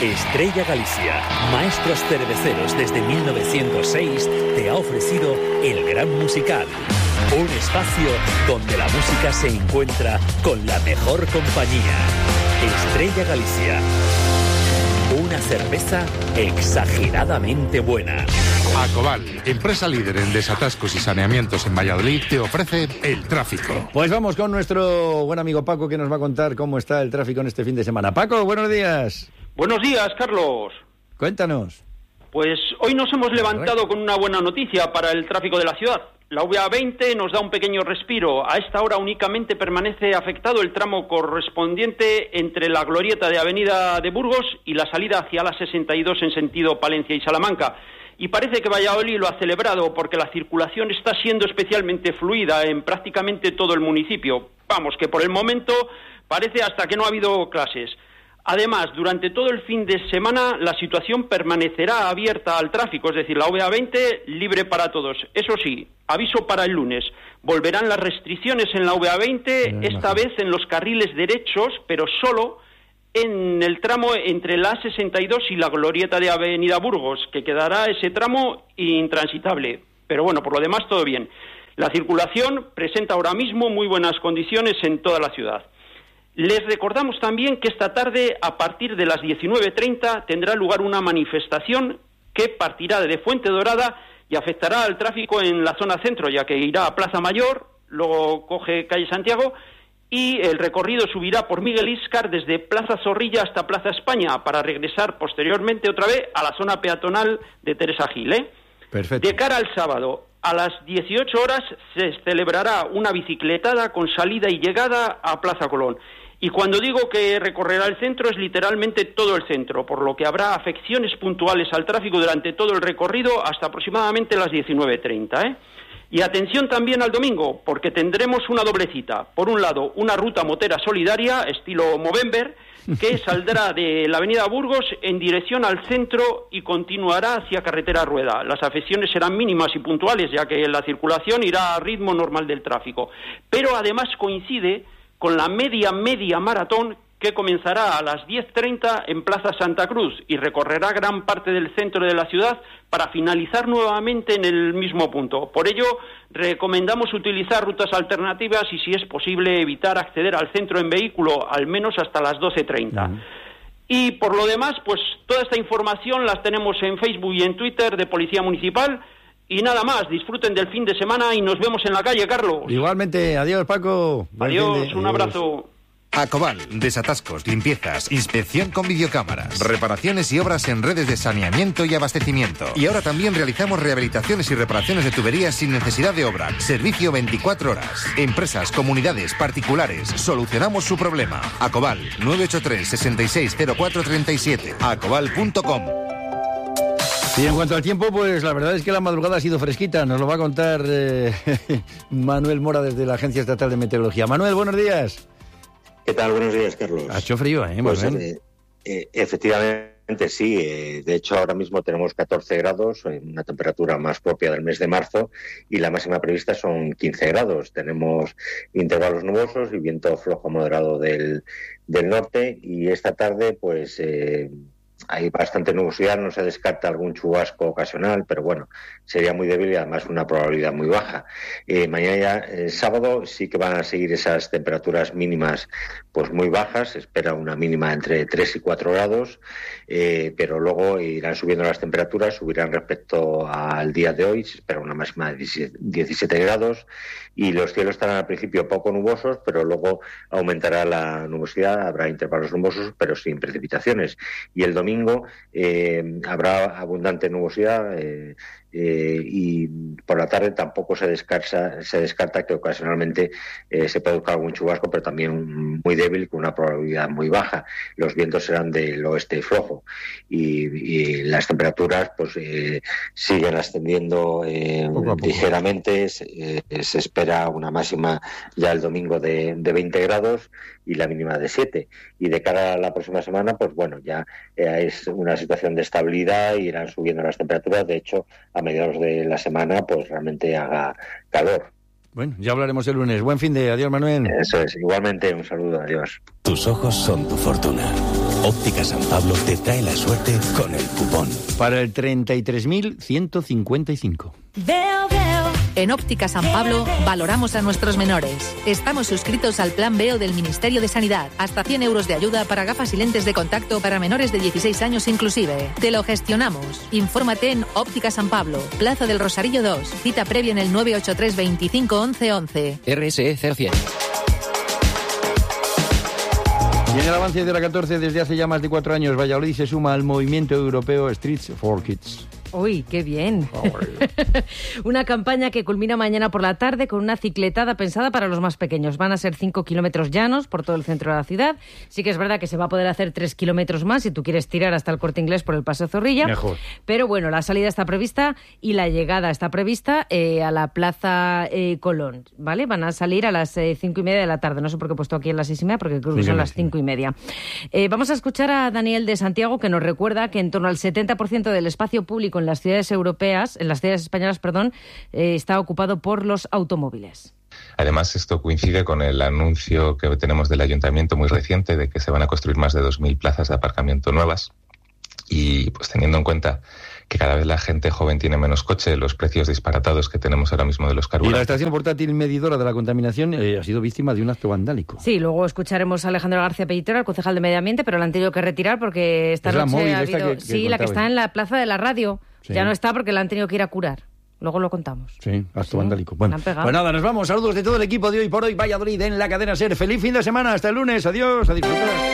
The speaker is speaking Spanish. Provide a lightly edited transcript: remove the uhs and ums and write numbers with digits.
Estrella Galicia, maestros cerveceros desde 1906, te ha ofrecido el Gran Musical. Un espacio donde la música se encuentra con la mejor compañía. Estrella Galicia. Una cerveza exageradamente buena. Acobal, empresa líder en desatascos y saneamientos en Valladolid, te ofrece el tráfico. Pues vamos con nuestro buen amigo Paco, que nos va a contar cómo está el tráfico en este fin de semana. Paco, buenos días. Buenos días, Carlos. Cuéntanos. Pues hoy nos hemos levantado con una buena noticia para el tráfico de la ciudad. La VA20 nos da un pequeño respiro. A esta hora únicamente permanece afectado el tramo correspondiente entre la glorieta de Avenida de Burgos y la salida hacia la 62 en sentido Palencia y Salamanca. Y parece que Valladolid lo ha celebrado porque la circulación está siendo especialmente fluida en prácticamente todo el municipio. Vamos, que por el momento parece hasta que no ha habido clases. Además, durante todo el fin de semana la situación permanecerá abierta al tráfico, es decir, la VA20 libre para todos. Eso sí, aviso para el lunes, volverán las restricciones en la VA20, esta vez en los carriles derechos, pero solo en el tramo entre la A62 y la glorieta de Avenida Burgos, que quedará ese tramo intransitable. Pero bueno, por lo demás todo bien. La circulación presenta ahora mismo muy buenas condiciones en toda la ciudad. Les recordamos también que esta tarde, a partir de las 19:30, tendrá lugar una manifestación que partirá de Fuente Dorada y afectará al tráfico en la zona centro, ya que irá a Plaza Mayor, luego coge calle Santiago y el recorrido subirá por Miguel Íscar desde Plaza Zorrilla hasta Plaza España para regresar posteriormente otra vez a la zona peatonal de Teresa Gil. Perfecto. De cara al sábado, a las 18 horas se celebrará una bicicletada con salida y llegada a Plaza Colón. Y cuando digo que recorrerá el centro, es literalmente todo el centro, por lo que habrá afecciones puntuales al tráfico durante todo el recorrido hasta aproximadamente las 19:30. Y atención también al domingo, porque tendremos una doble cita. Por un lado, una ruta motera solidaria, estilo Movember, que saldrá de la avenida Burgos en dirección al centro y continuará hacia Carretera Rueda. Las afecciones serán mínimas y puntuales, ya que la circulación irá a ritmo normal del tráfico. Pero además coincide con la media maratón que comenzará a las 10:30 en Plaza Santa Cruz y recorrerá gran parte del centro de la ciudad para finalizar nuevamente en el mismo punto. Por ello, recomendamos utilizar rutas alternativas y, si es posible, evitar acceder al centro en vehículo, al menos hasta las 12:30. Y por lo demás, pues toda esta información las tenemos en Facebook y en Twitter de Policía Municipal. Y nada más, disfruten del fin de semana y nos vemos en la calle, Carlos. Igualmente, adiós, Paco. Adiós, un abrazo. Acobal, desatascos, limpiezas, inspección con videocámaras, reparaciones y obras en redes de saneamiento y abastecimiento. Y ahora también realizamos rehabilitaciones y reparaciones de tuberías sin necesidad de obra. Servicio 24 horas. Empresas, comunidades, particulares. Solucionamos su problema. Acobal, 983 660437. Acobal.com. Y en cuanto al tiempo, pues la verdad es que la madrugada ha sido fresquita. Nos lo va a contar Manuel Mora desde la Agencia Estatal de Meteorología. Manuel, buenos días. ¿Qué tal? Buenos días, Carlos. Ha hecho frío, Pues, Manuel. efectivamente, sí. De hecho, ahora mismo tenemos 14 grados, una temperatura más propia del mes de marzo, y la máxima prevista son 15 grados. Tenemos intervalos nubosos y viento flojo moderado del norte, y esta tarde, pues hay bastante nubosidad, no se descarta algún chubasco ocasional, pero bueno, sería muy débil y además una probabilidad muy baja. Mañana, sábado, sí que van a seguir esas temperaturas mínimas pues muy bajas, se espera una mínima entre 3 y 4 grados, pero luego irán subiendo las temperaturas, subirán respecto al día de hoy, se espera una máxima de 17 grados, y los cielos estarán al principio poco nubosos, pero luego aumentará la nubosidad, habrá intervalos nubosos, pero sin precipitaciones. Y el domingo habrá abundante nubosidad y por la tarde tampoco se descarta que ocasionalmente se produzca algún chubasco, pero también muy débil, con una probabilidad muy baja. Los vientos serán del oeste flojo y las temperaturas pues siguen ascendiendo ligeramente. Se espera una máxima ya el domingo de 20 grados y la mínima de 7. Y de cara a la próxima semana, pues bueno, ya es una situación de estabilidad y irán subiendo las temperaturas. De hecho, a mediados de la semana, pues realmente haga calor. Bueno, ya hablaremos el lunes. Buen fin de... Adiós, Manuel. Eso es. Igualmente, un saludo. Adiós. Tus ojos son tu fortuna. Óptica San Pablo te trae la suerte con el cupón. Para el 33.155. En Óptica San Pablo valoramos a nuestros menores. Estamos suscritos al Plan Veo del Ministerio de Sanidad. Hasta 100 euros de ayuda para gafas y lentes de contacto para menores de 16 años inclusive. Te lo gestionamos. Infórmate en Óptica San Pablo, Plaza del Rosarillo 2. Cita previa en el 983 25 11 11. RSE 0100. Y en el avance de la 14, desde hace ya más de 4 años, Valladolid se suma al movimiento europeo Streets for Kids. Uy, qué bien. Una campaña que culmina mañana por la tarde con una cicletada pensada para los más pequeños. Van a ser 5 kilómetros llanos por todo el centro de la ciudad. Sí que es verdad que se va a poder hacer 3 kilómetros más si tú quieres tirar hasta el Corte Inglés por el Paseo Zorrilla. Mejor. Pero bueno, la salida está prevista y la llegada está prevista a la Plaza Colón, ¿vale? Van a salir a las 5:30 de la tarde. No sé por qué he puesto aquí a las 6:30, porque creo que son las 5:30. Vamos a escuchar a Daniel de Santiago, que nos recuerda que en torno al 70% del espacio público en las ciudades europeas, en las ciudades españolas, está ocupado por los automóviles. Además, esto coincide con el anuncio que tenemos del Ayuntamiento muy reciente de que se van a construir más de 2.000 plazas de aparcamiento nuevas y pues teniendo en cuenta que cada vez la gente joven tiene menos coche, los precios disparatados que tenemos ahora mismo de los carburantes. Y la estación portátil medidora de la contaminación ha sido víctima de un acto vandálico. Sí, luego escucharemos a Alejandro García Pellicer, el concejal de Medio Ambiente, pero la han tenido que retirar porque esta noche ha habido... Sí, la que está en la plaza de la radio. Sí. Ya no está porque la han tenido que ir a curar. Luego lo contamos. Sí, acto vandálico. Bueno, pues nada, nos vamos. Saludos de todo el equipo de Hoy por Hoy Valladolid en la cadena SER. Feliz fin de semana. Hasta el lunes. Adiós. A disfrutar.